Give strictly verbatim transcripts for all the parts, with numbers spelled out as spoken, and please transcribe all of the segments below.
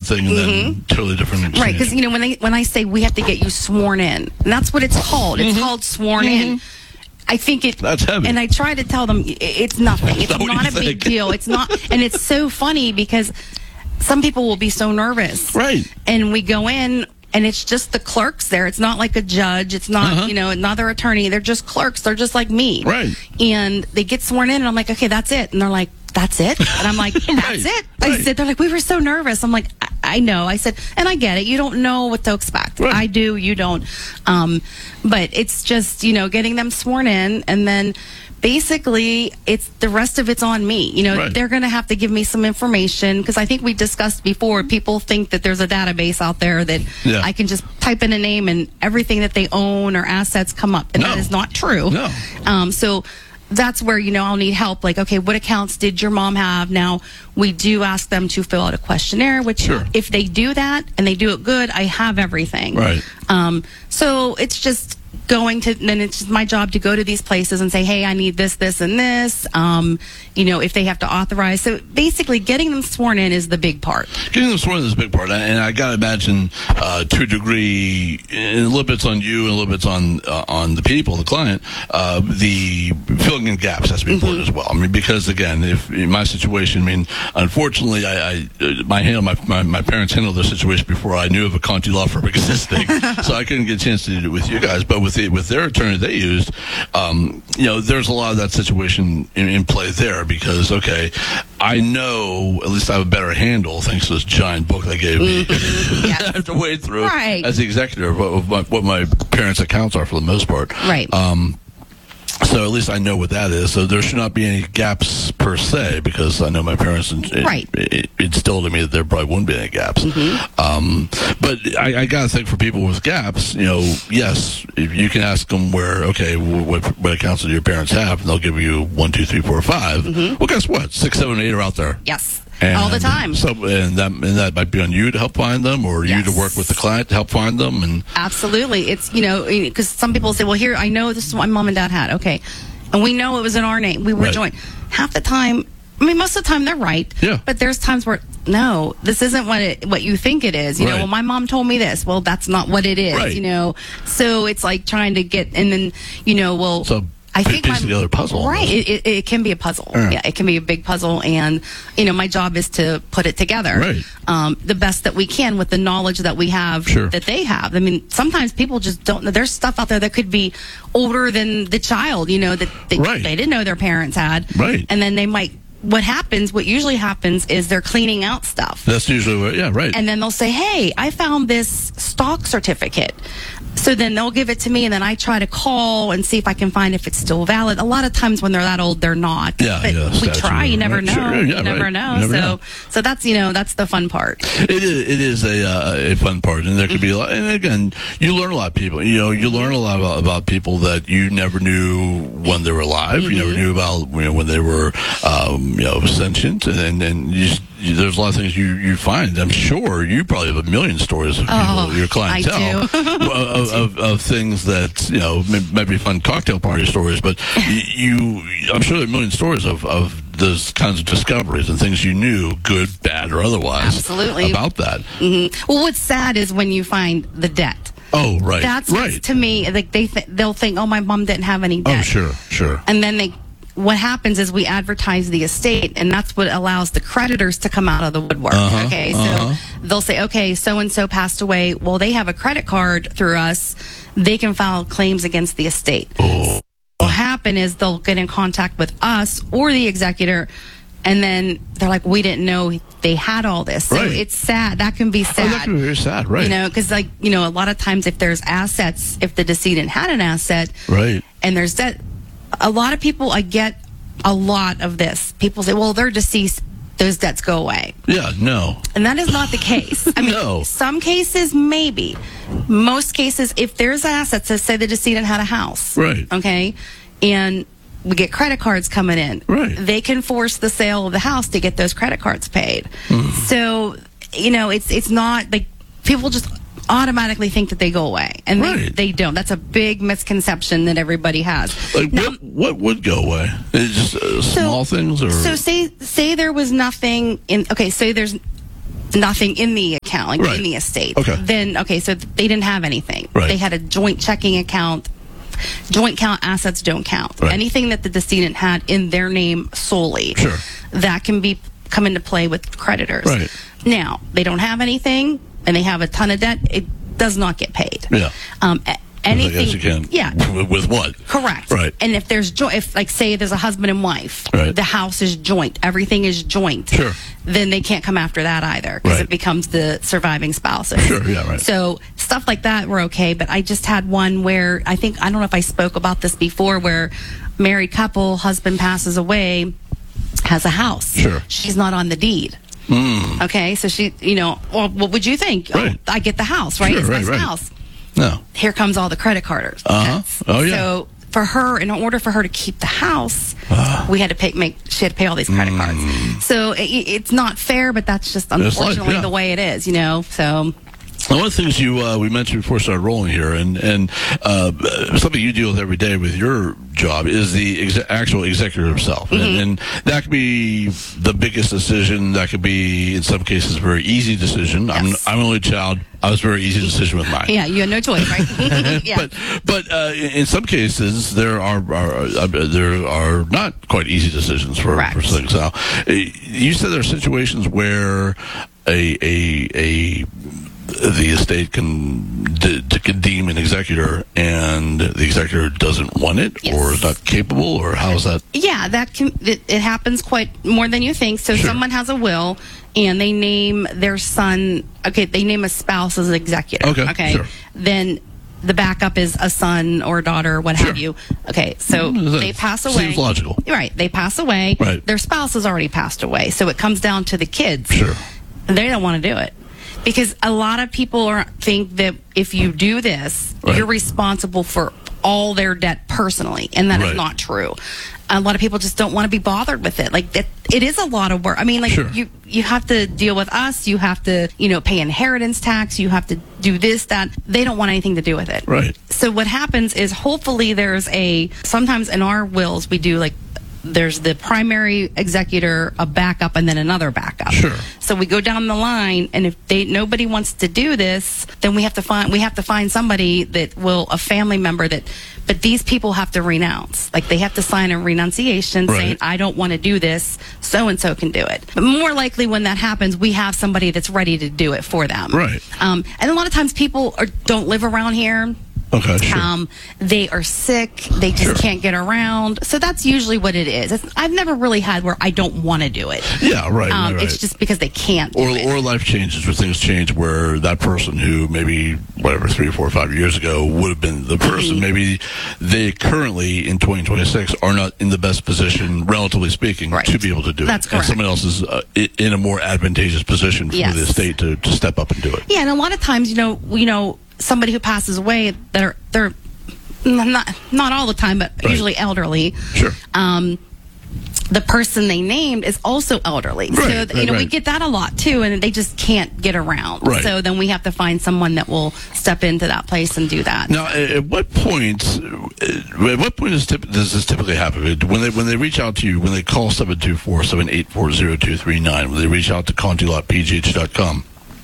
thing and Mm-hmm. then totally different. Right, because, you know, when, they, when I say we have to get you sworn in, and that's what it's called. It's Mm-hmm. called sworn Mm-hmm. in. I think it, That's heavy. and I try to tell them i- it's nothing. It's Is that what not you a big think? deal. It's not, and it's so funny because some people will be so nervous. Right. And we go in, and it's just the clerks there. It's not like a judge. It's not, Uh-huh. you know, another attorney. They're just clerks. They're just like me. Right. And they get sworn in, and I'm like, okay, that's it. And they're like, that's it? And I'm like, that's Right, it? I right. said, they're like, we were so nervous. I'm like, I, I know. I said, and I get it. You don't know what to expect. Right. I do. You don't. Um, but it's just, you know, getting them sworn in, and then basically it's the rest of it's on me. You know, Right. they're going to have to give me some information, because I think we discussed before, people think that there's a database out there that Yeah. I can just type in a name and everything that they own or assets come up, and No. that is not true. No. Um, so that's where, you know, I'll need help. Like, okay, what accounts did your mom have? Now, we do ask them to fill out a questionnaire, which Sure. if they do that and they do it good, I have everything. Right. Um, so it's just going to, then it's just my job to go to these places and say, hey, I need this, this, and this. Um, you know, if they have to authorize. So basically, getting them sworn in is the big part. Getting them sworn in is a big part, and I got to imagine, uh, to a degree, and a little bit's on you, and a little bit's on uh, on the people, the client. Uh, the filling in gaps has to be important as well. I mean, because again, if in my situation, I mean, unfortunately, I, I uh, my handle my, my my parents handled the situation before I knew of a Conti law firm existing, so I couldn't get a chance to do it with you guys. But with the, with their attorney they used, um, you know, there's a lot of that situation in, in play there, because okay, I know, at least I have a better handle thanks to this giant book they gave me. Yes. I have to wade through Right. as the executor of what, of my, what my parents' accounts are for the most part. Right. Um, so at least I know what that is. So there should not be any gaps per se, because I know my parents it, Right. it, it instilled in me that there probably wouldn't be any gaps. Mm-hmm. Um, but I, I got to think for people with gaps, you know, yes, if you can ask them where, okay, what, what accounts do your parents have, and they'll give you one, two, three, four, five. Mm-hmm. Well, guess what? Six, seven, eight are out there. Yes. And All the time. So, and that and that might be on you to help find them, or Yes. you to work with the client to help find them. And Absolutely. It's, you know, because some people say, well, here, I know this is what my mom and dad had. Okay. And we know it was in our name. We were Right. joint. Half the time, I mean, most of the time they're right. Yeah. But there's times where, no, this isn't what it, what you think it is. You know, Right. well, my mom told me this. Well, that's not what it is, Right. you know. So it's like trying to get, and then, you know, well, So I piece think my, together puzzle right? almost. It, it, it can be a puzzle. Yeah. Yeah, it can be a big puzzle, and you know, my job is to put it together, Right. um, the best that we can with the knowledge that we have, Sure. that they have. I mean, sometimes people just don't know. There's stuff out there that could be older than the child, you know, that they, Right. they didn't know their parents had, Right. And then they might. What happens? What usually happens is they're cleaning out stuff. that's usually what, yeah, right. And then they'll say, hey, I found this stock certificate. So then they'll give it to me, and then I try to call and see if I can find if it's still valid. A lot of times when they're that old, they're not. Yeah, but yeah, we statute, try. You never right. know. Sure, yeah, you never right. know. You never so, know. so that's, you know, that's the fun part. It is, it is a uh, a fun part, and there could be a lot. And again, you learn a lot of people. You know, you learn a lot about, about people that you never knew when they were alive. You never knew about, you know, when they were um, you know, sentient, and and, and you, just, you, there's a lot of things you, you find. I'm sure you probably have a million stories of people, Oh, your clientele, I do. of, of, of things that, you know, may- maybe fun cocktail party stories, but you, I'm sure there are a million stories of of those kinds of discoveries and things you knew, good, bad, or otherwise, Absolutely. about that. Well, what's sad is when you find the debt. Oh, right. That's right. to me, like they th- they'll think, oh, my mom didn't have any debt. Oh, sure, sure. And then they, what happens is we advertise the estate, and that's what allows the creditors to come out of the woodwork. Uh-huh, okay, so uh-huh. they'll say, okay, so and so passed away. Well, they have a credit card through us. They can file claims against the estate. Oh. What will happen is they'll get in contact with us or the executor, and then they're like, we didn't know they had all this. So Right. it's sad. That can be sad. Oh, that can be very sad, right? You know, because like, you know, a lot of times if there's assets, if the decedent had an asset, Right. and there's debt, a lot of people, I get a lot of this. People say, well, they're deceased, those debts go away. Yeah, no. And that is not the case. I mean, No. some cases, maybe. Most cases, if there's assets, let's say the decedent had a house. Right. Okay. And we get credit cards coming in. Right. They can force the sale of the house to get those credit cards paid. Mm-hmm. So, you know, it's it's not like people just automatically think that they go away, and they, Right. they don't. That's a big misconception that everybody has. Like, Now- what, what would go away? Is it just uh, small things, or So say say there was nothing in. Okay, say there's nothing in the account, like Right. in the estate. Okay. Then, okay, so they didn't have anything. Right. They had a joint checking account. Joint count assets don't count. Right. Anything that the decedent had in their name solely, Sure. that can be come into play with creditors. Right. Now, they don't have anything and they have a ton of debt, it does not get paid. Yeah. Um, a- anything, I guess you can. yeah. With, with what? Correct. Right. And if there's joint, if like say there's a husband and wife, Right. the house is joint, everything is joint. Sure. Then they can't come after that either because Right. it becomes the surviving spouses. Sure, yeah, right. So stuff like that were okay, but I just had one where I think I don't know if I spoke about this before, where married couple, husband passes away, has a house. Sure. She's not on the deed. Mm. Okay, so she, you know, well, what would you think? Right. Oh, I get the house, right? Sure, it's right, my right. house. No. Here comes all the credit carders. Uh-huh. Oh, yeah. So for her, in order for her to keep the house, Ah. we had to pay. Make she had to pay all these credit cards. So it, it's not fair, but that's just It's life, unfortunately yeah. the way it is. You know, so. Now, one of the things you uh, we mentioned before we started rolling here, and and uh, something you deal with every day with your job is the ex- actual executor himself, Mm-hmm. and, and that could be the biggest decision. That could be, in some cases, a very easy decision. Yes. I'm I'm an only child. I was a very easy decision with mine. Yeah, you had no choice, right? yeah. But but uh, in some cases there are, are uh, there are not quite easy decisions for, Correct. for things. Now, uh, you said there are situations where a a a the estate can, d- can deem an executor, and the executor doesn't want it, Yes. or is not capable, or how is that? Yeah, that can it, it happens quite more than you think. So Sure. someone has a will and they name their son. Okay, they name a spouse as an executor. Okay, Okay. sure. Then the backup is a son or a daughter, or what Sure. have you. Okay, so Mm, that they pass away. seems logical. Right, they pass away. Right. Their spouse has already passed away, so it comes down to the kids. Sure. They don't want to do it. Because a lot of people are, think that if you do this, Right. you're responsible for all their debt personally, and that is Right. not true. A lot of people just don't want to be bothered with it. Like that, it is a lot of work. I mean, like Sure. you, you have to deal with us. You have to, you know, pay inheritance tax. You have to do this, that. They don't want anything to do with it. Right. So what happens is, hopefully, there's a. Sometimes in our wills, we do like. There's the primary executor, a backup, and then another backup. Sure. So we go down the line, and if they nobody wants to do this, then we have to find we have to find somebody that will a family member that. But these people have to renounce, like they have to sign a renunciation Right. saying, "I don't want to do this. So and so can do it." But more likely, when that happens, we have somebody that's ready to do it for them. Right. Um, and a lot of times, people are, don't live around here. Okay. Sure. Um, they are sick. They just Sure. can't get around. So that's usually what it is. It's, I've never really had where I don't want to do it. yeah. Right. Um, right, right. It's just because they can't do or it. or life changes, where things change, where that person who maybe whatever three, four, five years ago would have been the person, Mm-hmm. maybe they currently in twenty twenty-six are not in the best position, relatively speaking, Right. to be able to do That's it. correct. And someone else is uh, i- in a more advantageous position for Yes. the estate to, to step up and do it. Yeah, and a lot of times, you know, you know, somebody who passes away, they're they're not not all the time, but Right. usually elderly. Sure. Um, the person they named is also elderly. so, Right, you right, know, we right. get that a lot too, and they just can't get around. Right. So then we have to find someone that will step into that place and do that. Now, at at what point? uh, At what point is tip, does this typically happen? When they when they reach out to you, when they call seven two four, seven eight four, zero two three nine, when they reach out to conti lot p g h dot com,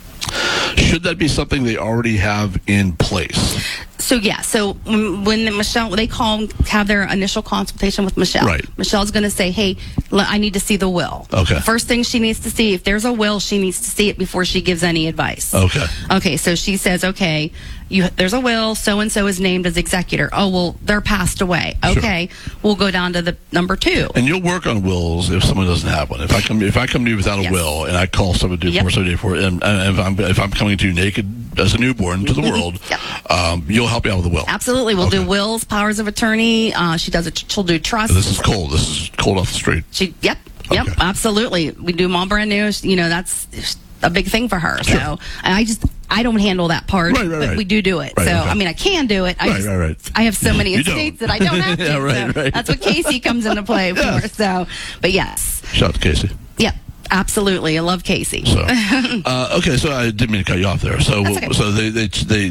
should that be something they already have in place? So yeah, so when, when Michelle, they call, have their initial consultation with Michelle. Right. Michelle's going to say, "Hey, l- I need to see the will." Okay. First thing she needs to see, if there's a will, she needs to see it before she gives any advice. Okay. Okay. So she says, "Okay, you there's a will. So and so is named as executor. Oh well, they're passed away. Sure. Okay, we'll go down to the number two. And you'll work on wills if someone doesn't have one. If I come, if I come to you without a Yes. will, and I call seven two four, Yep. seven eight four, and, and if I'm if I'm coming to you naked as a newborn to the world, Yep. um, you'll help me out with the will. Absolutely, we'll Okay. do wills, powers of attorney. Uh, she does it. She'll do trusts. This is cold. This is cold off the street. She, yep, yep, Okay. absolutely. We do them all brand new. You know, that's a big thing for her. Sure. So and I just, I don't handle that part, Right, right, but right. we do do it. Right, so okay. I mean, I can do it. I Right, just, right, right. I have so many You don't. estates that I don't have to. Yeah, right, so right. That's what Casey comes into play for. Yes. So, but yes, Shout out to Casey. yep, absolutely. I love Casey. So, uh, okay, so I didn't mean to cut you off there. So, That's okay. so they, they, they,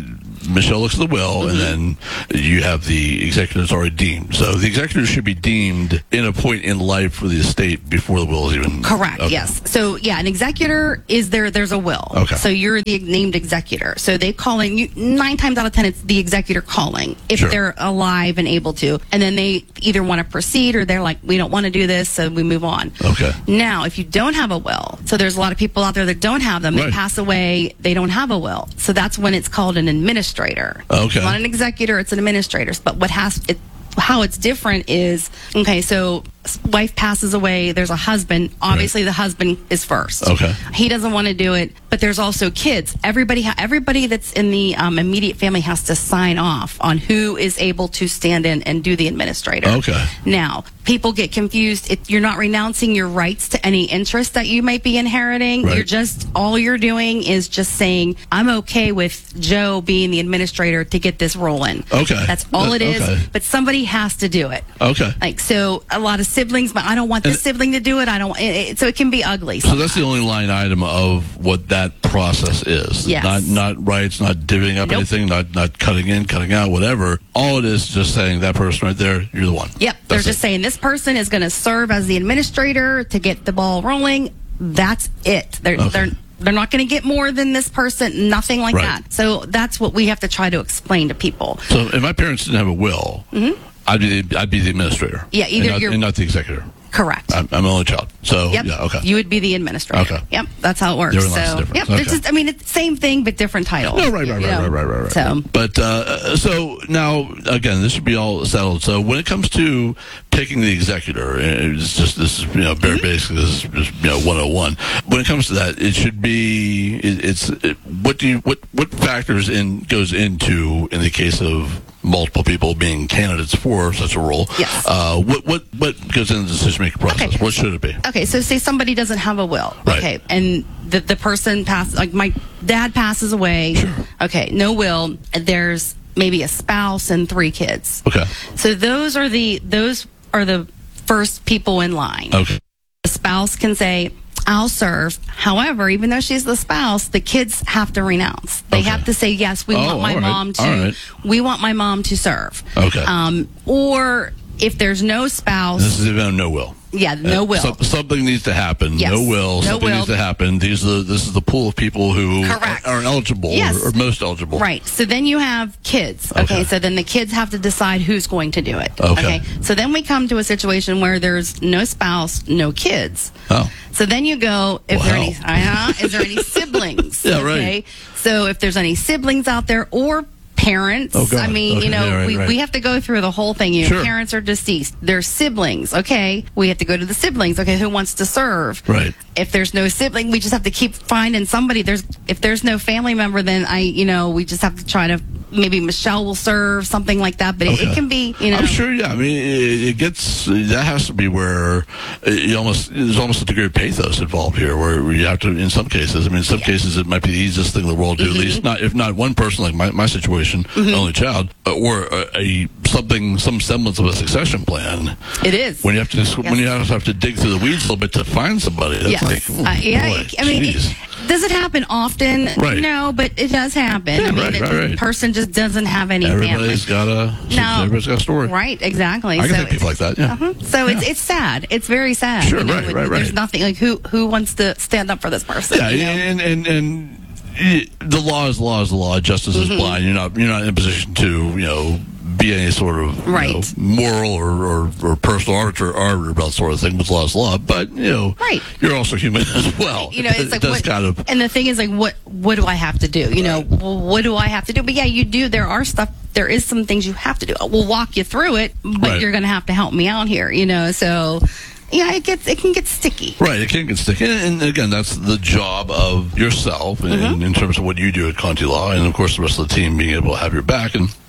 Michelle looks at the will, Mm-hmm. and then you have the executor that's already deemed. So the executor should be deemed in a point in life for the estate before the will is even Correct. Okay. Yes. So yeah, an executor is there. There's a will. Okay. So you're the named executor. So they call in you. Nine times out of ten, it's the executor calling if Sure. they're alive and able to, and then they either want to proceed or they're like, we don't want to do this, so we move on. Okay. Now, if you don't have a will, so there's a lot of people out there that don't have them. They Right. pass away. They don't have a will. So that's when it's called an administrator. Okay. It's not an executor. It's an administrator. But what has it? How it's different is, okay, so wife passes away, there's a husband, obviously Right. the husband is first. Okay. He doesn't want to do it, but there's also kids. Everybody ha- everybody that's in the um, immediate family has to sign off on who is able to stand in and do the administrator. Okay. Now, people get confused. It, you're not renouncing your rights to any interest that you might be inheriting. Right. You're just, all you're doing is just saying, I'm okay with Joe being the administrator to get this rolling. Okay. That's all Uh, it is, okay. but somebody has to do it. Okay. Like, so a lot of siblings, but I don't want this And- sibling to do it. I don't, it, it, so it can be ugly. So that's the only line item of what that process is. Yes. Not not rights, not divvying up Nope. anything, not not cutting in, cutting out, whatever. All it is just saying that person right there, you're the one. Yep. They're That's just it. saying this person is going to serve as the administrator to get the ball rolling. That's it. They're, Okay. they're, they're not going to get more than this person, nothing like Right. that. So that's what we have to try to explain to people. So if my parents didn't have a will, I'd be the, I'd be the administrator. Mm-hmm. Yeah, either and not, you're- and not the executor. Correct. I'm, I'm an only child. So Yep. yeah, okay. You would be the administrator. Okay. Yep. That's how it works. Therein lies So, the difference. yep. It's Okay. just, I mean, it's the same thing, but different title. No, right, right, you right, know? right, right, right, right. So, But uh, so now, again, this should be all settled. So when it comes to picking the executor, it's just this is you know very Mm-hmm. basic. This is just, you know one oh one. When it comes to that, it should be it, it's it, what do you what what factors in goes into in the case of multiple people being candidates for such a role. Yes. Uh, what what what goes into the decision making process? Okay. What should it be? okay, so say somebody doesn't have a will. Right. Okay. And the, the person passes, like my dad passes away. Sure. Okay. No will. There's maybe a spouse and three kids. Okay. So those are the, those are the first people in line. Okay. The spouse can say, I'll serve. However, even though she's the spouse, the kids have to renounce. They Okay. have to say, yes, we Oh, want my all right. mom to, All right. we want my mom to serve. Okay. Um, or if there's no spouse, This is even no will. yeah, no Uh, will. some- something needs to happen. Yes. No will. No something will. needs to happen. These are the, this is the pool of people who Correct. are, are eligible Yes. or, or most eligible. Right. So then you have kids. Okay? Okay. So then the kids have to decide who's going to do it. Okay. So then we come to a situation where there's no spouse, no kids. Oh. So then you go, if there are any, Wow. uh-huh, is there any siblings? Yeah, right. Okay. So if there's any siblings out there or parents, Oh, God. I mean, Okay, you know, yeah, right, we, right. we have to go through the whole thing. You know, Sure. parents are deceased. There's siblings. Okay. We have to go to the siblings. Okay. Who wants to serve? Right. If there's no sibling, we just have to keep finding somebody. There's if there's no family member, then I, you know, we just have to try to maybe Michelle will serve something like that. But it, Okay. it can be, you know, I'm sure. Yeah. I mean, it, it gets that has to be where it almost there's almost a degree of pathos involved here, where you have to. In some cases, I mean, in some cases, it might be the easiest thing in the world to Mm-hmm. at least not if not one person like my, my situation, only child, uh, or a, a something some semblance of a succession plan. it is. When you have to when you have to dig through the weeds a little bit to find somebody, that's Yes. like, oh, Uh, yeah, boy, I mean, geez. it, does it happen often? Right. No, but it does happen. Yeah, I mean, right, the right, right. person just doesn't have any family. everybody's got a No. everybody's got a story. Right, exactly. I can So think people like that. Yeah. uh-huh. So it's it's sad. It's very sad. Sure, you know, right, it- right, There's right. nothing like who who wants to stand up for this person. Yeah, you know? and and and y- the law is law is the law. Justice is blind. You're not you're not in a position to you know be any sort of you Right. know, moral or, or, or personal arbiter, arbiter about that sort of thing. But law is law. But you know, Right. you're also human as well. You know, it's It like does what, kind of and the thing is like, what what do I have to do? You know, Right. well, what do I have to do? But yeah, you do. There are stuff. There is some things you have to do. We'll walk you through it, but Right. you're going to have to help me out here. You know, so yeah, it gets it can get sticky. Right, it can get sticky. And, and again, that's the job of yourself in, Mm-hmm. in terms of what you do at Conti Law, and of course the rest of the team being able to have your back. And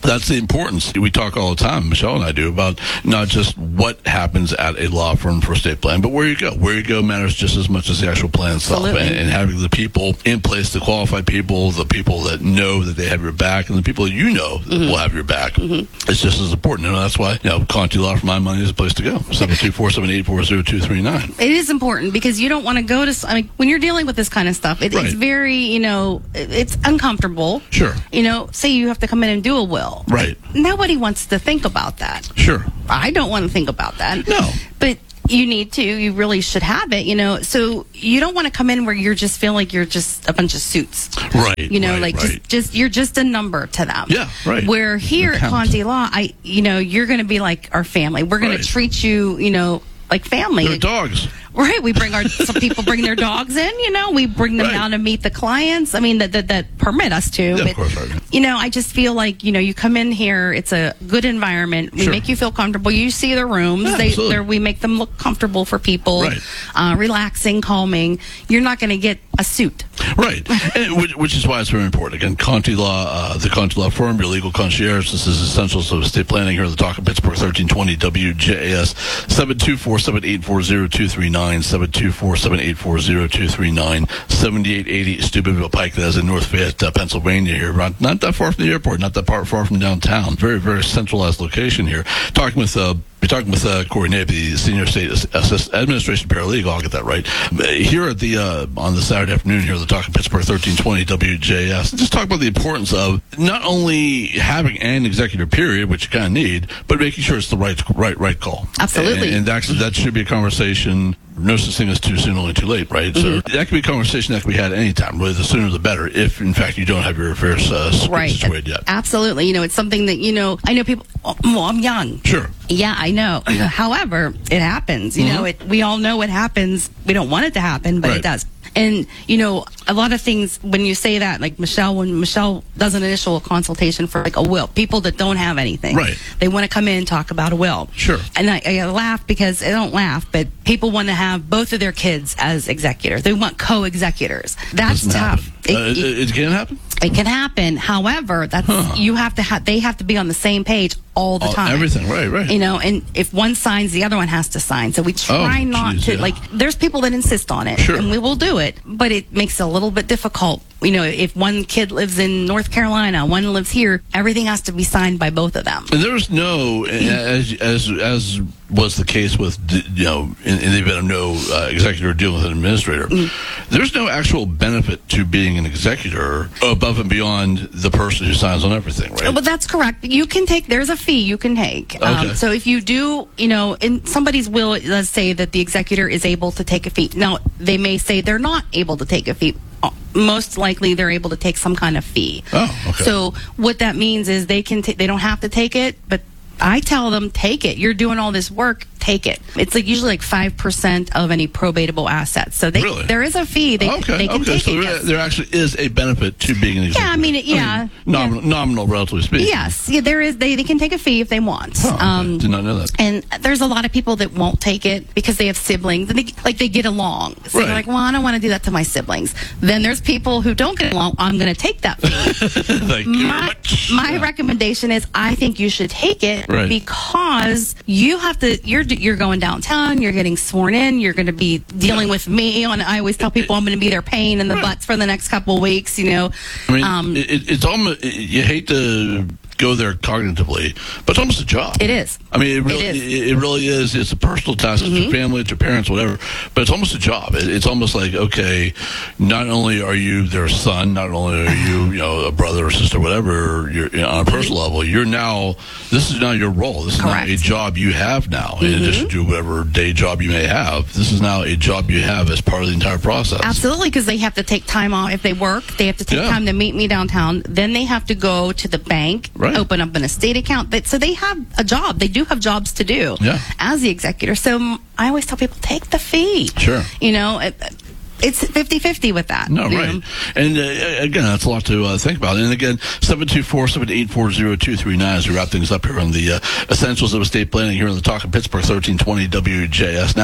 That's the importance. We talk all the time, Michelle and I do, about not just what happens at a law firm for estate plan, but where you go. Where you go matters just as much as the actual plan itself. And, and having the people in place, the qualified people, the people that know that they have your back, and the people that you know that Mm-hmm. will have your back, Mm-hmm. it's just as important. And that's why, you know, Conti Law for My Money is a place to go. seven two four, seven eight four, zero two three nine. It is important because you don't want to go to, I mean, when you're dealing with this kind of stuff, it, Right. it's very, you know, it- it's uncomfortable. Sure. You know, say you have to come in and do a will. Right. Nobody wants to think about that. Sure. I don't want to think about that. No. But you need to. You really should have it, you know. So you don't want to come in where you're just feeling like you're just a bunch of suits. Right. You know, right, like right. just, just you're just a number to them. Yeah, right. Where here at Account. Conti Law, I, you know, you're going to be like our family. We're going Right. to treat you, you know, like family. They're dogs. Right, we bring our some people bring their dogs in. You know, we bring them Right. down to meet the clients. I mean, that that, that permit us to. Yeah, of but, course, right. You know, I just feel like you know, you come in here. It's a good environment. We Sure. make you feel comfortable. You see the rooms. Yeah, they, absolutely. they're, we make them look comfortable for people. Right. Uh, relaxing, calming. You're not going to get a suit. Right, and, which, which is why it's very important. Again, Conti Law, uh, the Conti Law Firm, your legal concierge. This is Essentials of Estate Planning here at the Talk of Pittsburgh, thirteen twenty W J A S, seven two four, seven eight four, zero two three nine, seven two four, seven eight four, zero two three nine, seventy-eight eighty Steubenville Pike. That is in North Fayette, uh, Pennsylvania here. Not, not that far from the airport, not that far, far from downtown. Very, very centralized location here. Talking with... Uh, We're talking with uh, Corey Nape, the Senior State Assist Administration Paralegal. I'll get that right. Here at the uh, on the Saturday afternoon here, the Talk of Pittsburgh, thirteen twenty W J S. Just talk about the importance of not only having an executor period, which you kind of need, but making sure it's the right right right call. Absolutely. And, and that's, that should be a conversation. No such thing as too soon, only too late, right? So that can be a conversation that can be had anytime. Really, the sooner the better. If in fact you don't have your affairs uh, Right. situated yet. Absolutely. You know, it's something that you know. I know people. Oh, well, I'm young. Sure. Yeah, I know. However, it happens. You know, it. We all know it happens. We don't want it to happen, but Right. it does. And you know, a lot of things when you say that, like Michelle, when Michelle does an initial consultation for like a will, people that don't have anything, Right. They want to come in and talk about a will. Sure. And I, I laugh because I don't laugh, but people want to have both of their kids as executors. They want co-executors. That's Doesn't tough. happen. It- Uh, it, it- it can happen. it can happen. However, that's Huh. you have to have. They have to be on the same page all the All- time. everything, right, right. You know, and if one signs, the other one has to sign. So we try Oh, not geez, to yeah. like. There's people that insist on it, Sure. and we will do it, but it makes it a little bit difficult. You know, if one kid lives in North Carolina, one lives here, everything has to be signed by both of them. And there's no, as as as was the case with, you know, in, in the event of no uh, executor dealing with an administrator, there's no actual benefit to being an executor above and beyond the person who signs on everything, right? Well, that's correct. You can take, there's a fee you can take. Um, Okay. so if you do, you know, in somebody's will, it does say that the executor is able to take a fee. Now, they may say they're not able to take a fee. Uh, Most likely they're able to take some kind of fee. Oh, okay. So what that means is they can, ta- they don't have to take it, but I tell them, take it. You're doing all this work, take it. It's like usually like five percent of any probatable assets. So they, Really? there is a fee. They, okay, they can okay. take So it. there, Yes. there actually is a benefit to being an executor. Yeah, I mean, it- yeah. nominal, nominal, relatively speaking. Yes, yeah, there is. They, they can take a fee if they want. Oh, Um, I did not know that. And there's a lot of people that won't take it because they have siblings and they, like they get along. So Right. they're like, well, I don't want to do that to my siblings. Then there's people who don't get along. I'm going to take that fee. Thank you very my much. my Yeah. recommendation is I think you should take it Right. because you have to. You're you're going downtown. You're getting sworn in. You're going to be dealing with me. On I always tell people I'm going to be their pain in the Right. butts for the next couple of weeks. You know. I mean, Um, it, it- it's almost, you hate to go there cognitively, but it's almost a job. it is. I mean, it really, It it, is. it really is. It's a personal task. It's your family, it's your parents, whatever. But it's almost a job. It, it's almost like, okay, not only are you their son, not only are you, you know, a brother or sister, whatever, you're you know, on a personal level. You're now. This is now your role. This is Correct. now a job you have now. In addition to whatever day job you may have, this is now a job you have as part of the entire process. Absolutely, because they have to take time off if they work. They have to take Yeah. time to meet me downtown. Then they have to go to the bank, Right. open up an estate account. They- So they have a job. They do have jobs to do Yeah. as the executor. So mm, I always tell people, take the fee. Sure. You know, it, it's fifty-fifty with that. No, you right. know? And uh, again, that's a lot to uh, think about. And again, seven two four, seven eight four, zero two three nine as we wrap things up here on the uh, Essentials of Estate Planning here on the Talk of Pittsburgh, thirteen twenty W J S. Now,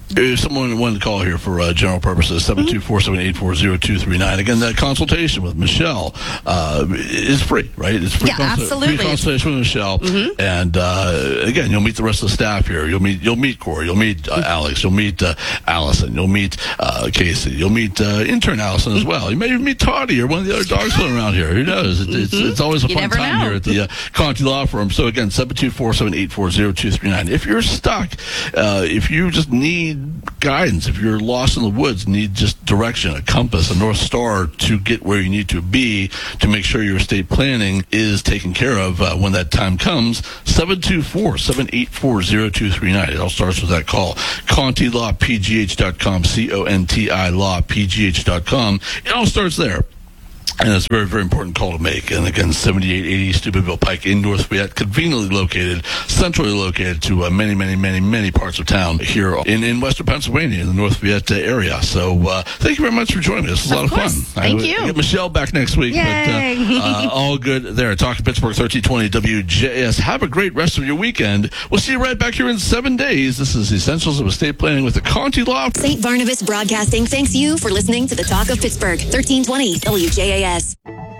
If someone wanted to call here for uh, general purposes, seven two four, seven eight four, zero two three nine. Again, that consultation with Michelle uh, is free, right? It's free, Yeah, consul- absolutely. free consultation with Michelle. Mm-hmm. And uh, again, you'll meet the rest of the staff here. You'll meet you'll meet Corey. You'll meet uh, Alex. You'll meet uh, Allison. You'll meet uh, Casey. You'll meet uh, intern Allison as well. You may even meet Toddy or one of the other dogs living around here. Who knows? It, it's, it's always a You fun never time know. here at the uh, Conti Law Firm. So again, seven two four, seven eight four, zero two three nine. If you're stuck, uh, if you just need guidance, if you're lost in the woods, need just direction, a compass, a North Star to get where you need to be to make sure your estate planning is taken care of uh, when that time comes, seven two four, seven eight four, zero two three nine. It all starts with that call. Conti Law P G H dot com, C O N T I Law P G H dot com. It all starts there. And it's a very, very important call to make. And again, seventy-eight eighty Steubenville Pike in North Fayette, conveniently located, centrally located to uh, many, many, many, many parts of town here in, in Western Pennsylvania, in the North Fayette uh, area. So uh, thank you very much for joining us. This was a lot Of of course. fun. Thank I, you. We'll get Michelle back next week. Yay. But uh, uh, all good there. Talk to Pittsburgh, thirteen twenty W J S. Have a great rest of your weekend. We'll see you right back here in seven days. This is Essentials of Estate Planning with the Conti Law. Saint Barnabas Broadcasting thanks you for listening to the Talk of Pittsburgh, thirteen twenty W J A S.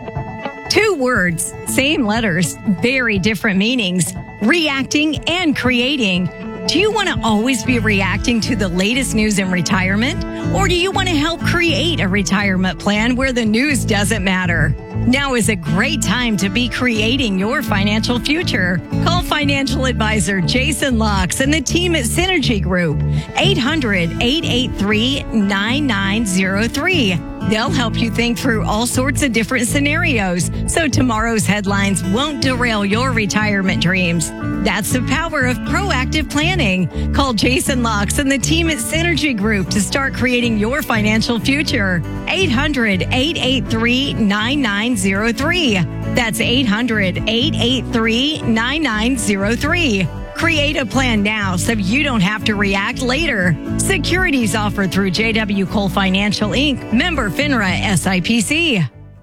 Two words, same letters, very different meanings. Reacting and creating. Do you want to always be reacting to the latest news in retirement? Or do you want to help create a retirement plan where the news doesn't matter? Now is a great time to be creating your financial future. Call financial advisor Jason Locks and the team at Synergy Group, eight hundred, eight eight three, nine nine zero three. They'll help you think through all sorts of different scenarios so tomorrow's headlines won't derail your retirement dreams. That's the power of proactive planning. Call Jason Locks and the team at Synergy Group to start creating your financial future. eight hundred, eight eight three, nine nine zero three. That's eight hundred, eight eight three, nine nine zero three. Create a plan now so you don't have to react later. Securities offered through J W Cole Financial Incorporated. Member FINRA S I P C.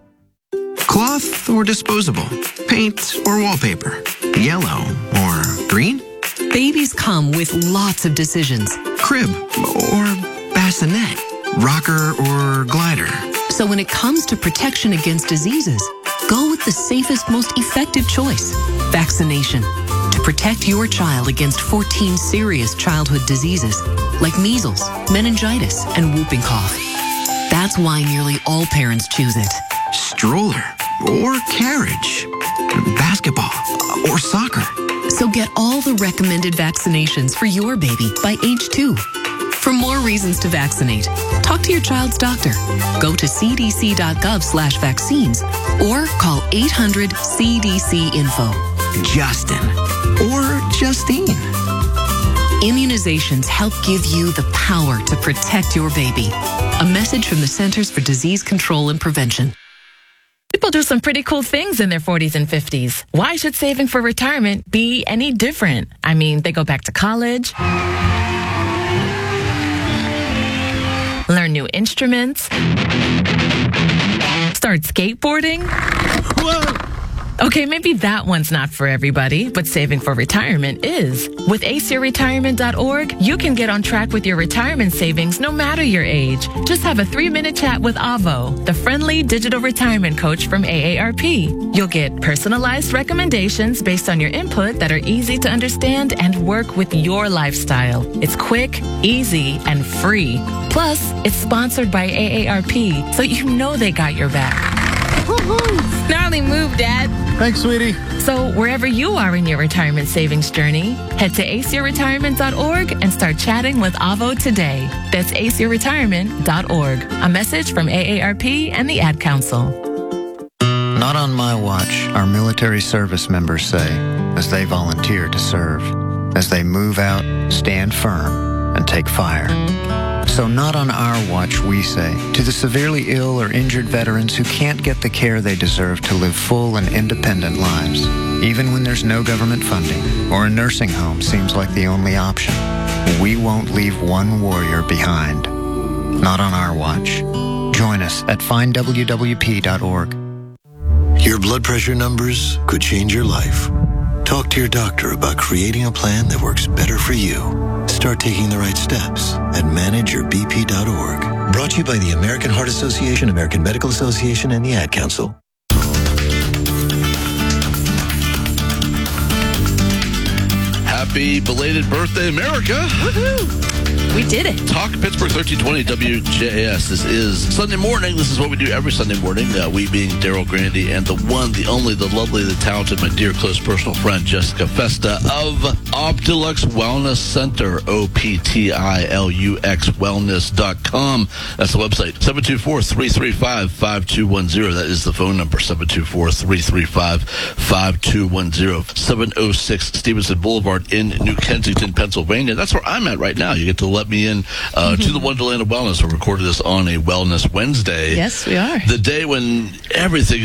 Cloth or disposable? Paint or wallpaper? Yellow or green? Babies come with lots of decisions. Crib or bassinet? Rocker or glider? So when it comes to protection against diseases, go with the safest, most effective choice, vaccination. To protect your child against fourteen serious childhood diseases like measles, meningitis, and whooping cough. That's why nearly all parents choose it. Stroller or carriage? Basketball or soccer? So get all the recommended vaccinations for your baby by age two. For more reasons to vaccinate, talk to your child's doctor. Go to c d c dot gov slash vaccines or call eight hundred C D C info. Justin or Justine? Immunizations help give you the power to protect your baby. A message from the Centers for Disease Control and Prevention. People do some pretty cool things in their forties and fifties. Why should saving for retirement be any different? I mean, they go back to college, learn new instruments, start skateboarding. Whoa! Okay, maybe that one's not for everybody, but saving for retirement is. With ace your retirement dot org, you can get on track with your retirement savings no matter your age. Just have a three-minute chat with Avo, the friendly digital retirement coach from A A R P. You'll get personalized recommendations based on your input that are easy to understand and work with your lifestyle. It's quick, easy, and free. Plus, it's sponsored by A A R P, so you know they got your back. Gnarly move, Dad. Thanks, sweetie. So wherever you are in your retirement savings journey, head to ace your retirement dot org and start chatting with Avo today. That's ace your retirement dot org. A message from A A R P and the Ad Council. Not on my watch, our military service members say, as they volunteer to serve, as they move out, stand firm, and take fire. So not on our watch, we say, to the severely ill or injured veterans who can't get the care they deserve to live full and independent lives, even when there's no government funding or a nursing home seems like the only option. We won't leave one warrior behind. Not on our watch. Join us at find w w p dot org. Your blood pressure numbers could change your life. Talk to your doctor about creating a plan that works better for you. Start start taking the right steps at manage your b p dot org. Brought to you by the American Heart Association, American Medical Association, and the Ad Council. Happy belated birthday, America. Woohoo! We did it. Talk Pittsburgh thirteen twenty W J A S. This is Sunday morning. This is what we do every Sunday morning. Uh, we being Daryl Grandy and the one, the only, the lovely, the talented, my dear close personal friend, Jessica Festa of Optilux Wellness Center, O P T I L U X wellness dot com. That's the website. seven two four, three three five, five two one zero. That is the phone number, seven two four, three three five, five two one zero. seven oh six Stevenson Boulevard in New Kensington, Pennsylvania. That's where I'm at right now. You get to let me in uh, mm-hmm. to the Wonderland of Wellness. We recorded this on a Wellness Wednesday. Yes, we are. The day when everything